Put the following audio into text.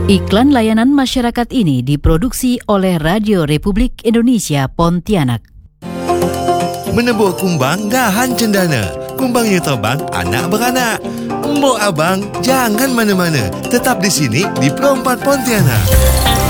Iklan layanan masyarakat ini diproduksi oleh Radio Republik Indonesia Pontianak. Menebuh kumbang dahan cendana. Kumbangnya terbang, anak beranak. Mbok abang, jangan mana-mana. Tetap di sini di Pro 4 Pontianak.